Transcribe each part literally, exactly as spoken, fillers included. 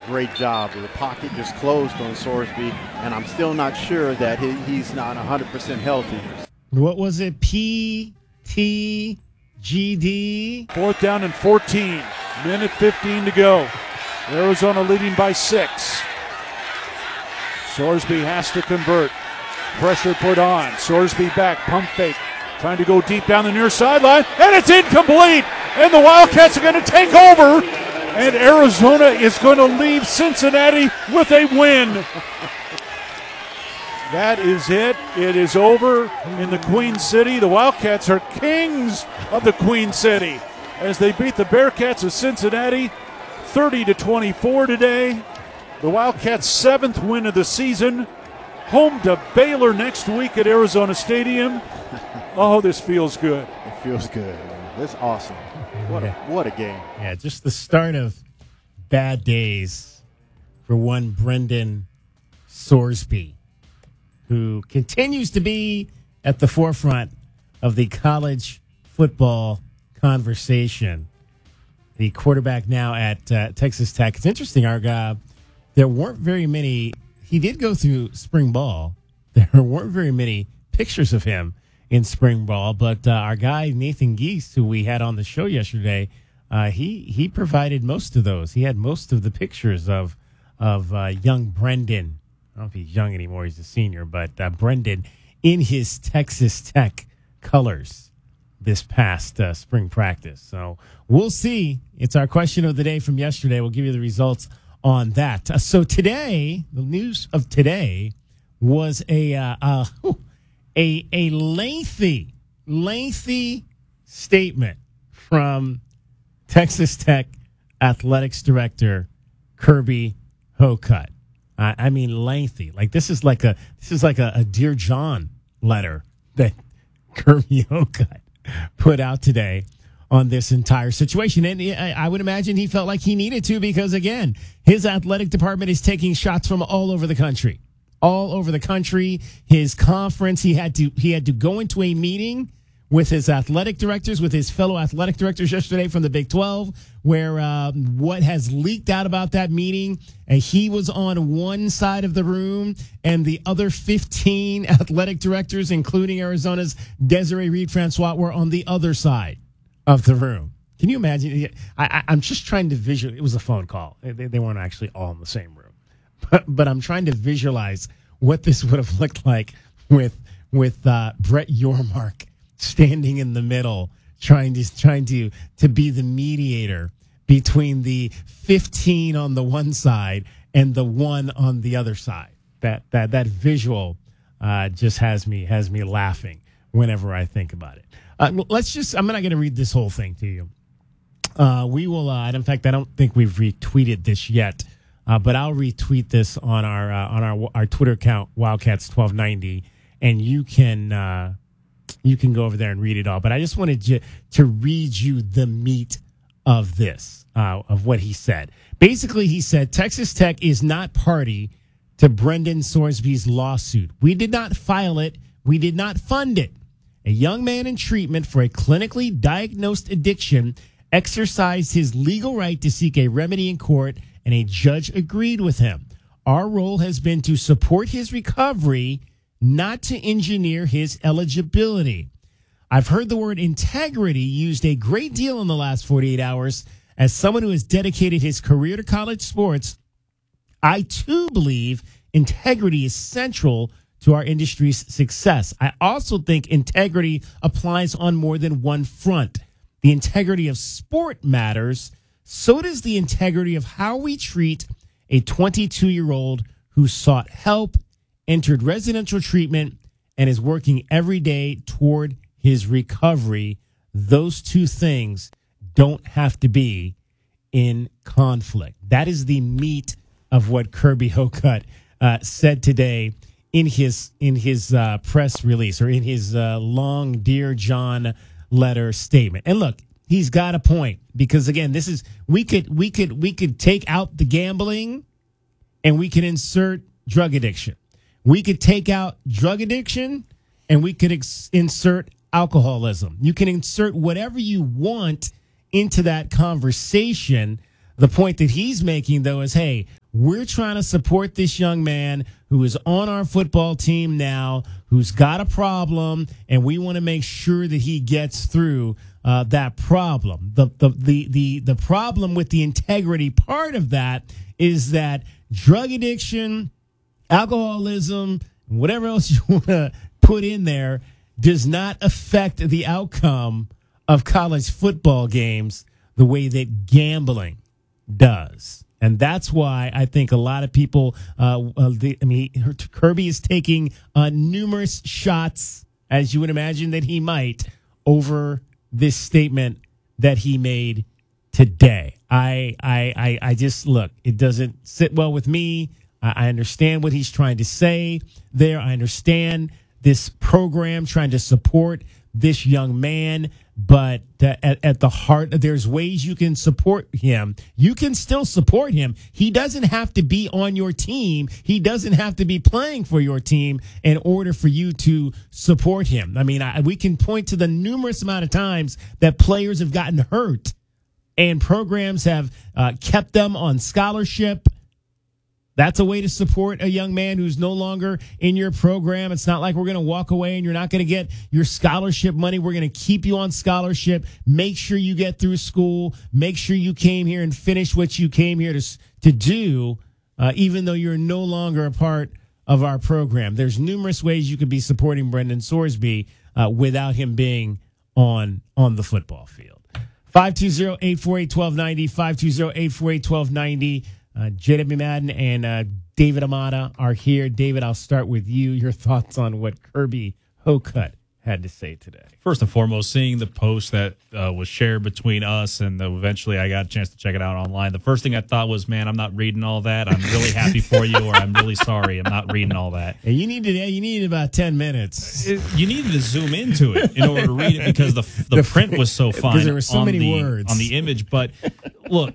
great job. The pocket just closed on Sorsby, and I'm still not sure that he, he's not one hundred percent healthy. What was it? P T G D? Fourth down and fourteen. Minute fifteen to go. Arizona leading by six. Sorsby has to convert. Pressure put on. Sorsby back. Pump fake. Trying to go deep down the near sideline. And it's incomplete. And the Wildcats are going to take over. And Arizona is going to leave Cincinnati with a win. That is it. It is over in the Queen City. The Wildcats are kings of the Queen City as they beat the Bearcats of Cincinnati thirty to twenty-four today. The Wildcats' seventh win of the season. Home to Baylor next week at Arizona Stadium. Oh, this feels good. It feels good. This is awesome. What a, what a game. Yeah, just the start of bad days for one Brendan Sorsby, who continues to be at the forefront of the college football conversation. The quarterback now at uh, Texas Tech. It's interesting, Arga. There weren't very many. He did go through spring ball. There weren't very many pictures of him in spring ball, but uh, our guy Nathan Geese, who we had on the show yesterday, uh, he he provided most of those. He had most of the pictures of of uh, young Brendan. I don't know if he's young anymore; he's a senior, but uh, Brendan in his Texas Tech colors this past uh, spring practice. So we'll see. It's our question of the day from yesterday. We'll give you the results on that. Uh, so today, the news of today was a uh, uh, a a lengthy, lengthy statement from Texas Tech athletics director Kirby Hocutt. Uh, I mean, lengthy. Like this is like a this is like a, a Dear John letter that Kirby Hocutt put out today on this entire situation. And I, I would imagine he felt like he needed to because, again, his athletic department is taking shots from all over the country. All over the country. His conference, he had to he had to go into a meeting with his athletic directors, with his fellow athletic directors yesterday from the Big twelve, where uh, what has leaked out about that meeting, and he was on one side of the room, and the other fifteen athletic directors, including Arizona's Desiree Reed-Francois, were on the other side of the room. Can you imagine? I, I, I'm just trying to visualize. It was a phone call. They, they weren't actually all in the same room. But, but I'm trying to visualize what this would have looked like with with uh, Brett Yormark standing in the middle, trying to trying to to be the mediator between the fifteen on the one side and the one on the other side. That that that visual uh, just has me has me laughing whenever I think about it. Uh, let's just. I'm not going to read this whole thing to you. Uh, we will. Uh, in fact, I don't think we've retweeted this yet. Uh, but I'll retweet this on our uh, on our our Twitter account, Wildcats twelve ninety, and you can uh, you can go over there and read it all. But I just wanted to to read you the meat of this, uh, of what he said. Basically, he said Texas Tech is not party to Brendan Sorsby's lawsuit. We did not file it. We did not fund it. A young man in treatment for a clinically diagnosed addiction exercised his legal right to seek a remedy in court, and a judge agreed with him. Our role has been to support his recovery, not to engineer his eligibility. I've heard the word integrity used a great deal in the last forty-eight hours. As someone who has dedicated his career to college sports, I too believe integrity is central to our industry's success. I also think integrity applies on more than one front. The integrity of sport matters. So does the integrity of how we treat a twenty-two-year-old who sought help, entered residential treatment, and is working every day toward his recovery. Those two things don't have to be in conflict. That is the meat of what Kirby Hocutt uh, said today in his in his uh, press release, or in his uh, long Dear John letter statement. And look, he's got a point, because again, this is we could we could we could take out the gambling and we could insert drug addiction. We could take out drug addiction and we could ex- insert alcoholism. You can insert whatever you want into that conversation. The point that he's making, though, is, hey, We're trying to support this young man who is on our football team now, who's got a problem, and we want to make sure that he gets through uh, that problem. The, the, the, the, the problem with the integrity part of that is that drug addiction, alcoholism, whatever else you want to put in there does not affect the outcome of college football games the way that gambling does. And that's why I think a lot of people, uh, uh, the, I mean, Kirby is taking uh, numerous shots, as you would imagine that he might, over this statement that he made today. I, I, I, I just, look, it doesn't sit well with me. I, I understand what he's trying to say there. I understand this program trying to support this young man, but uh, at, at the heart, there's ways you can support him. You can still support him. He doesn't have to be on your team. He doesn't have to be playing for your team in order for you to support him. I mean, I, we can point to the numerous amount of times that players have gotten hurt and programs have uh, kept them on scholarship. That's a way to support a young man who's no longer in your program. It's not like we're going to walk away and you're not going to get your scholarship money. We're going to keep you on scholarship. Make sure you get through school. Make sure you came here and finish what you came here to, to do, uh, even though you're no longer a part of our program. There's numerous ways you could be supporting Brendan Sorsby uh, without him being on, on the football field. five two zero, eight four eight, one two nine zero, five two zero, eight four eight, one two nine zero. Uh, J W Madden and uh, David Amata are here. David, I'll start with you. Your thoughts on what Kirby Hocutt had to say today. First and foremost, seeing the post that uh, was shared between us and uh, eventually I got a chance to check it out online. The first thing I thought was, man, I'm not reading all that. I'm really happy for you, or I'm really sorry. I'm not reading all that. And you needed you needed about ten minutes. It, you needed to zoom into it in order to read it because the the, the print was so fine. Because there were so on many the, words on the image. But look,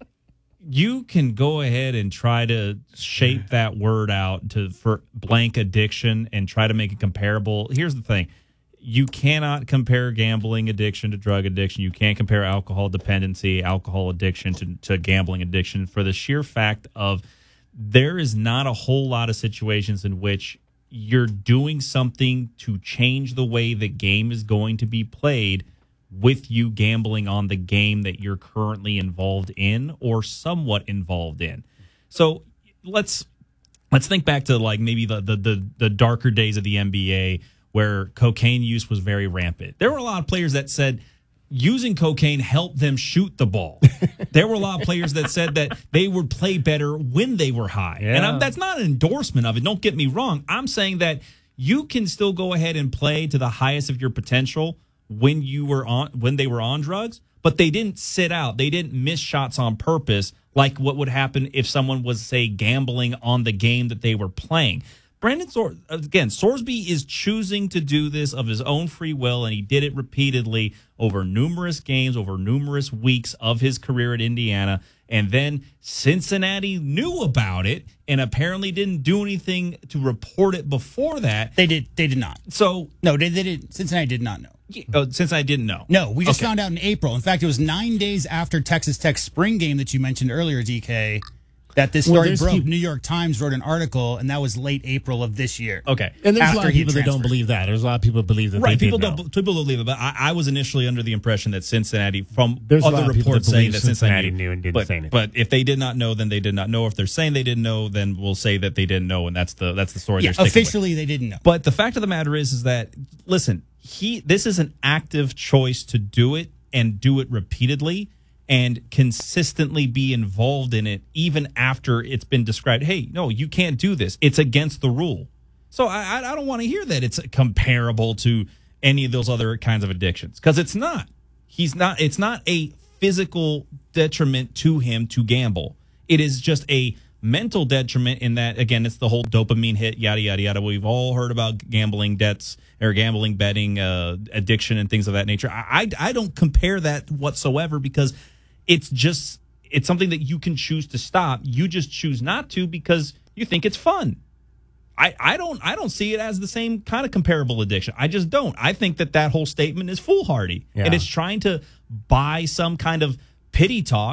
you can go ahead and try to shape that word out to for blank addiction and try to make it comparable. Here's the thing. You cannot compare gambling addiction to drug addiction. You can't compare alcohol dependency, alcohol addiction to, to gambling addiction for the sheer fact of there is not a whole lot of situations in which you're doing something to change the way the game is going to be played with you gambling on the game that you're currently involved in or somewhat involved in. So let's let's think back to like maybe the the the, the darker days of the N B A where cocaine use was very rampant. There were a lot of players that said using cocaine helped them shoot the ball. There were a lot of players that said that they would play better when they were high. Yeah. And I'm, that's not an endorsement of it. Don't get me wrong. I'm saying that you can still go ahead and play to the highest of your potential when you were on when they were on drugs, but they didn't sit out. They didn't miss shots on purpose like what would happen if someone was, say, gambling on the game that they were playing. Brandon, Sor- again, Sorsby is choosing to do this of his own free will, and he did it repeatedly over numerous games, over numerous weeks of his career at Indiana. And then Cincinnati knew about it and apparently didn't do anything to report it before that. They did. They did not. So no, they, they did. Cincinnati did not know. Oh, since I didn't know. No, we just okay. found out in April. In fact, it was nine days after Texas Tech's spring game that you mentioned earlier, D K, that this story well, broke. People, New York Times wrote an article, and that was late April of this year. Okay. And there's a lot of people that transferred. don't believe that. There's a lot of people that believe that right, they people did don't know. people don't believe it, but I, I was initially under the impression that Cincinnati, from There's a other lot of people reports that saying believe that Cincinnati, Cincinnati knew and didn't but, say anything. But if they did not know, then they did not know. If they're saying they didn't know, then we'll say that they didn't know, and that's the that's the story. Yeah, they're sticking officially with. they didn't know. But the fact of the matter is, is that listen, he this is an active choice to do it and do it repeatedly and consistently be involved in it, even after it's been described. Hey, no, you can't do this. It's against the rule. So I, I don't want to hear that it's comparable to any of those other kinds of addictions, because it's not. He's not. It's not a physical detriment to him to gamble. It is just a mental detriment in that, again, it's the whole dopamine hit, yada, yada, yada. We've all heard about gambling debts or gambling betting, uh, addiction and things of that nature. I, I, I don't compare that whatsoever because it's just, it's something that you can choose to stop. You just choose not to because you think it's fun. I, I don't I don't see it as the same kind of comparable addiction. I just don't. I think that that whole statement is foolhardy. Yeah. And it's trying to buy some kind of pity talk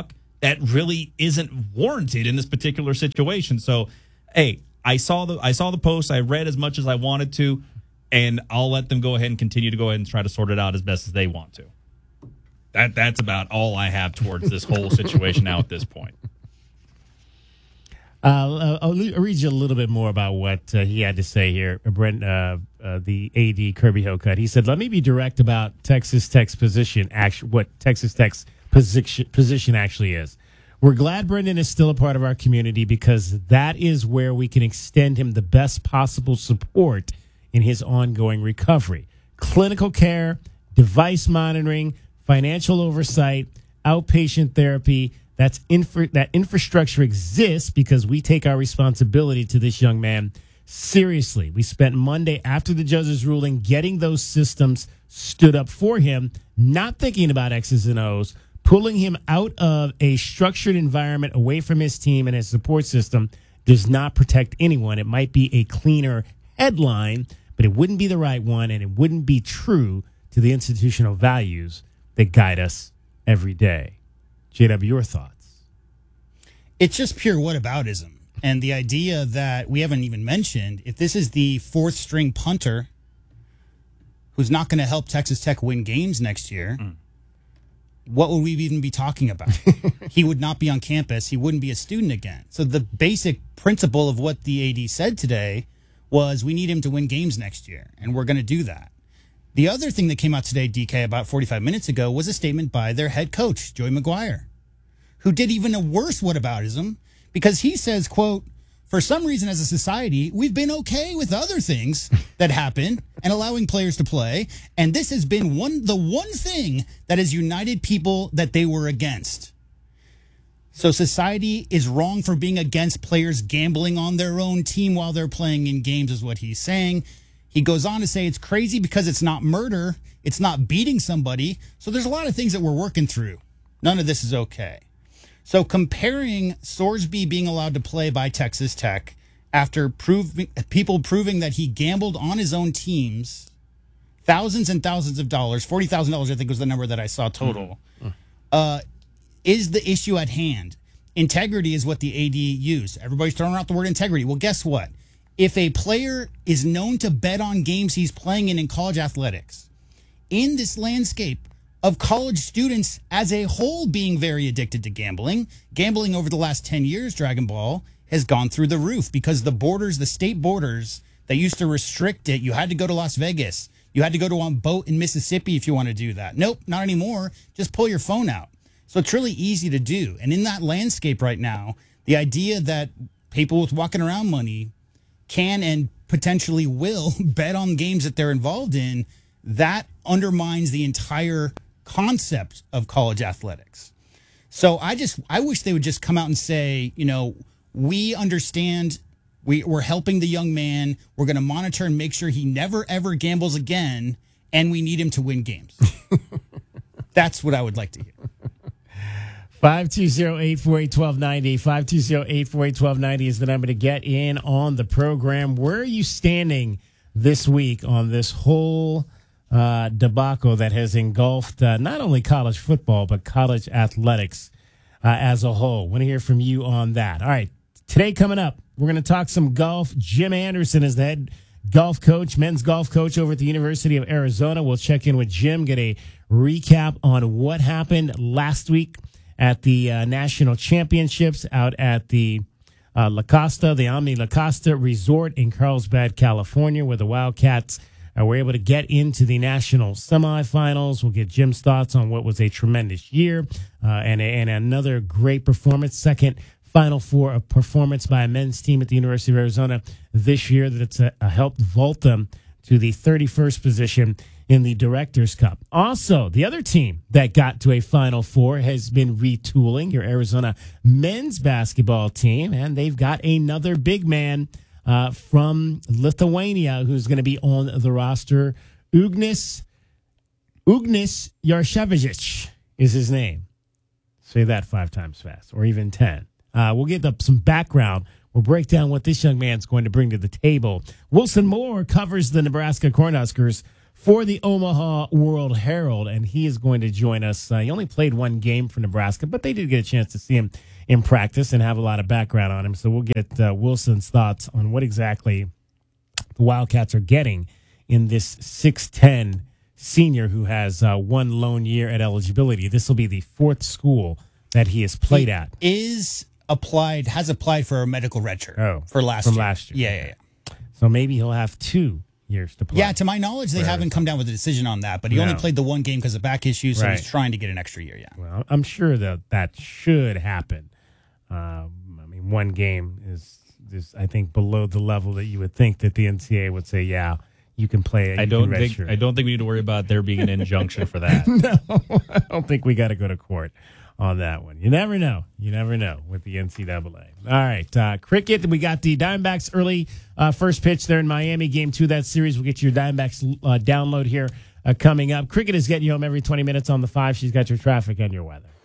that really isn't warranted in this particular situation. So, hey, I saw the I saw the post. I read as much as I wanted to, and I'll let them go ahead and continue to go ahead and try to sort it out as best as they want to. That that's about all I have towards this whole situation now at this point. Uh, I'll read you a little bit more about what uh, he had to say here. Brent, uh, uh, the A D Kirby Hocutt. He said, "Let me be direct about Texas Tech's position. Actually, what Texas Tech's position position actually is. We're glad Brendan is still a part of our community because that is where we can extend him the best possible support in his ongoing recovery. Clinical care, device monitoring, financial oversight, outpatient therapy." That's infra- that infrastructure exists because we take our responsibility to this young man seriously. We spent Monday after the judge's ruling getting those systems stood up for him, not thinking about X's and O's, pulling him out of a structured environment away from his team and his support system does not protect anyone. It might be a cleaner headline, but it wouldn't be the right one, and it wouldn't be true to the institutional values that guide us every day. J W, your thoughts? It's just pure whataboutism. And the idea that we haven't even mentioned, if this is the fourth string punter who's not going to help Texas Tech win games next year, mm. what would we even be talking about? He would not be on campus. He wouldn't be a student again. So the basic principle of what the A D said today was we need him to win games next year, and we're going to do that. The other thing that came out today, D K, about forty-five minutes ago, was a statement by their head coach, Joey McGuire, who did even a worse whataboutism because he says, quote, "For some reason as a society, we've been okay with other things that happen and allowing players to play. And this has been one the one thing that has united people that they were against." So society is wrong for being against players gambling on their own team while they're playing in games is what he's saying. He goes on to say it's crazy because it's not murder. It's not beating somebody. So there's a lot of things that we're working through. None of this is okay. So comparing Sorsby being allowed to play by Texas Tech after proving, people proving that he gambled on his own teams, thousands and thousands of dollars, forty thousand dollars I think was the number that I saw total, mm-hmm. uh, is the issue at hand. Integrity is what the A D used. Everybody's throwing out the word integrity. Well, guess what? If a player is known to bet on games he's playing in in college athletics, in this landscape of college students as a whole being very addicted to gambling, gambling over the last ten years, Dragon Ball, has gone through the roof because the borders, the state borders that used to restrict it, you had to go to Las Vegas. You had to go to a boat in Mississippi if you want to do that. Nope, not anymore. Just pull your phone out. So it's really easy to do. And in that landscape right now, the idea that people with walking around money can and potentially will bet on games that they're involved in, that undermines the entire concept of college athletics. So I just, I wish they would just come out and say, you know, we understand, we, we're helping the young man. We're going to monitor and make sure he never, ever gambles again, and we need him to win games. That's what I would like to hear. five two zero, eight four eight, one two nine zero. five two zero, eight four eight, one two nine zero is the number to get in on the program. Where are you standing this week on this whole uh, debacle that has engulfed uh, not only college football, but college athletics uh, as a whole? Want to hear from you on that. All right. Today coming up, we're going to talk some golf. Jim Anderson is the head golf coach, men's golf coach over at the University of Arizona. We'll check in with Jim, get a recap on what happened last week at the uh, national championships out at the uh, La Costa, the Omni La Costa Resort in Carlsbad, California, where the Wildcats uh, were able to get into the national semifinals. We'll get Jim's thoughts on what was a tremendous year uh, and, and another great performance, second Final Four of performance by a men's team at the University of Arizona this year that's uh, helped vault them to the thirty-first position in the Directors Cup. Also, the other team that got to a Final Four has been retooling, your Arizona men's basketball team, and they've got another big man uh, from Lithuania who's going to be on the roster. Ugnis, Ugnis Yarshevich is his name. Say that five times fast, or even ten. Uh, we'll get up some background. We'll break down what this young man's going to bring to the table. Wilson Moore covers the Nebraska Cornhuskers for the Omaha World Herald, and he is going to join us. Uh, he only played one game for Nebraska, but they did get a chance to see him in practice and have a lot of background on him. So we'll get uh, Wilson's thoughts on what exactly the Wildcats are getting in this six ten senior who has uh, one lone year at eligibility. This will be the fourth school that he has played He at. Is applied, has applied for a medical redshirt Oh, for last from year. last year. Yeah, yeah, yeah. So maybe he'll have two years to play. Yeah, to my knowledge, they haven't come down with a decision on that, but he No. only played the one game because of back issues, so Right. he's trying to get an extra year, yeah. Well, I'm sure that that should happen. Um, I mean, one game is, is, I think, below the level that you would think that the N C A A would say, yeah, you can play it. I you don't can think redshirt. I don't think we need to worry about there being an injunction for that. No, I don't think we got to go to court on that one. You never know. You never know with the N C A A. All right, uh, cricket. We got the Diamondbacks early uh, first pitch there in Miami, game two of that series. We'll get your Diamondbacks uh, download here uh, coming up. Cricket is getting you home every twenty minutes on the five. She's got your traffic and your weather.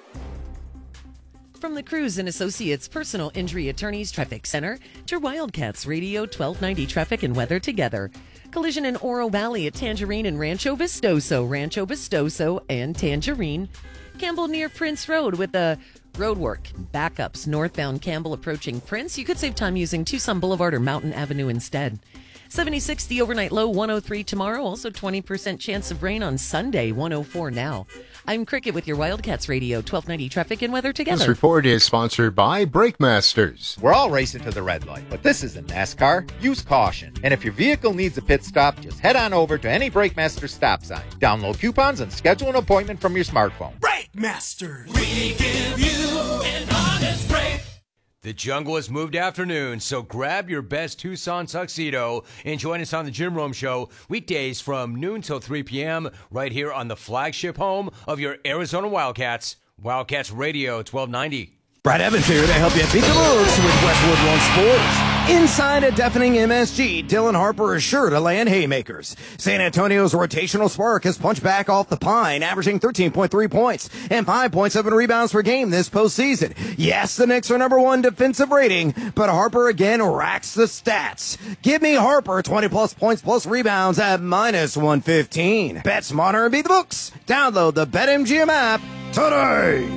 From the Cruz and Associates Personal Injury Attorneys Traffic Center to Wildcats Radio twelve ninety Traffic and Weather together. Collision in Oro Valley at Tangerine and Rancho Vistoso, Rancho Vistoso and Tangerine. Campbell near Prince Road with the roadwork. Backups northbound Campbell approaching Prince. You could save time using Tucson Boulevard or Mountain Avenue instead. seventy-six the overnight low, one oh three tomorrow. Also twenty percent chance of rain on Sunday, one oh four now. I'm Cricket with your Wildcats Radio twelve ninety Traffic and Weather together. This report is sponsored by Brake Masters. We're all racing to the red light, but this isn't NASCAR. Use caution. And if your vehicle needs a pit stop, just head on over to any Brake Master stop sign. Download coupons and schedule an appointment from your smartphone. Brake Masters. We give you an honest break. The jungle has moved afternoon, so grab your best Tucson tuxedo and join us on the Jim Rome Show weekdays from noon till three p.m. right here on the flagship home of your Arizona Wildcats, Wildcats Radio twelve ninety. Brad Evans here to help you beat the books with Westwood Lawn Sports. Inside a deafening M S G, Dylan Harper is sure to land haymakers. San Antonio's rotational spark has punched back off the pine, averaging thirteen point three points and five point seven rebounds per game this postseason. Yes, the Knicks are number one defensive rating, but Harper again racks the stats. Give me Harper twenty plus points plus rebounds at minus one fifteen. Bet smarter and beat the books. Download the BetMGM app today.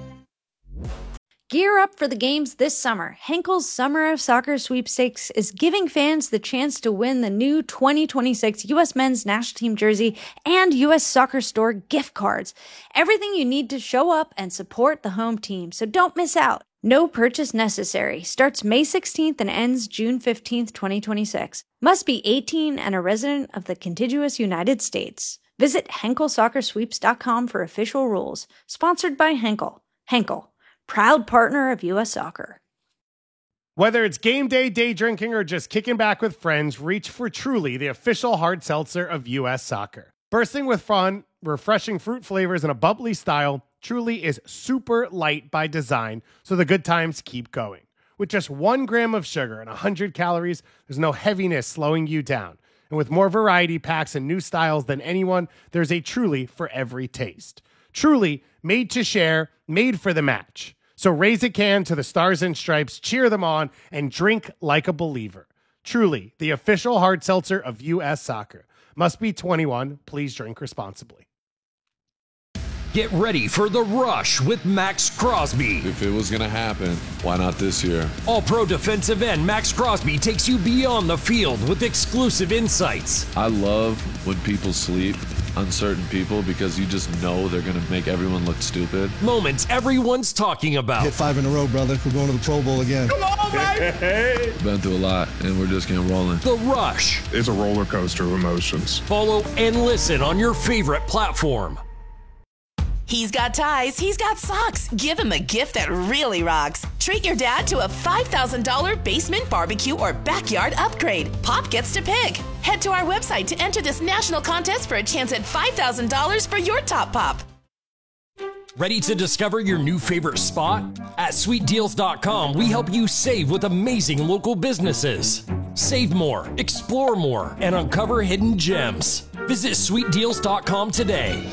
Gear up for the games this summer. Henkel's Summer of Soccer Sweepstakes is giving fans the chance to win the new twenty twenty-six U S Men's National Team jersey and U S Soccer Store gift cards. Everything you need to show up and support the home team, so don't miss out. No purchase necessary. Starts May sixteenth and ends June fifteenth, twenty twenty-six. Must be eighteen and a resident of the contiguous United States. Visit Henkel Soccer Sweeps dot com for official rules. Sponsored by Henkel. Henkel, proud partner of U S Soccer. Whether it's game day, day drinking, or just kicking back with friends, reach for Truly, the official hard seltzer of U S Soccer. Bursting with fun, refreshing fruit flavors, and a bubbly style, Truly is super light by design, so the good times keep going. With just one gram of sugar and one hundred calories, there's no heaviness slowing you down. And with more variety packs and new styles than anyone, there's a Truly for every taste. Truly, made to share, made for the match. So raise a can to the Stars and Stripes, cheer them on, and drink like a believer. Truly, the official hard seltzer of U S Soccer. Must be twenty-one. Please drink responsibly. Get ready for the rush with Max Crosby. If it was going to happen, why not this year? All-pro defensive end Max Crosby takes you beyond the field with exclusive insights. I love when people sleep on certain people because you just know they're going to make everyone look stupid. Moments everyone's talking about. Hit five in a row, brother. We're going to the Pro Bowl again. Come on, baby! Been through a lot, and we're just getting rolling. The Rush. It's a roller coaster of emotions. Follow and listen on your favorite platform. He's got ties, he's got socks. Give him a gift that really rocks. Treat your dad to a five thousand dollars basement barbecue or backyard upgrade. Pop gets to pick. Head to our website to enter this national contest for a chance at five thousand dollars for your top pop. Ready to discover your new favorite spot? At sweet deals dot com, we help you save with amazing local businesses. Save more, explore more, and uncover hidden gems. Visit sweet deals dot com today.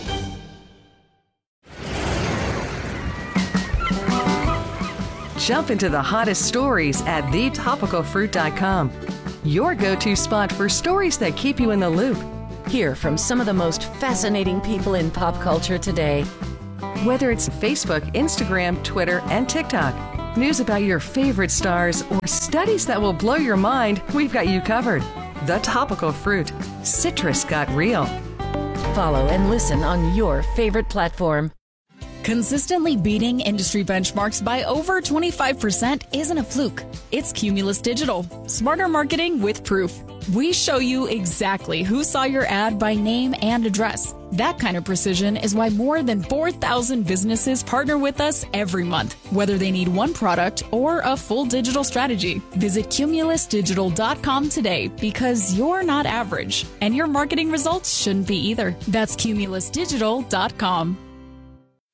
Jump into the hottest stories at the topical fruit dot com. Your go-to spot for stories that keep you in the loop. Hear from some of the most fascinating people in pop culture today. Whether it's Facebook, Instagram, Twitter, and TikTok, news about your favorite stars, or studies that will blow your mind, we've got you covered. The Topical Fruit. Citrus got real. Follow and listen on your favorite platform. Consistently beating industry benchmarks by over twenty-five percent isn't a fluke. It's Cumulus Digital. Smarter marketing with proof. We show you exactly who saw your ad by name and address. That kind of precision is why more than four thousand businesses partner with us every month, whether they need one product or a full digital strategy. Visit cumulus digital dot com today because you're not average, and your marketing results shouldn't be either. That's cumulus digital dot com.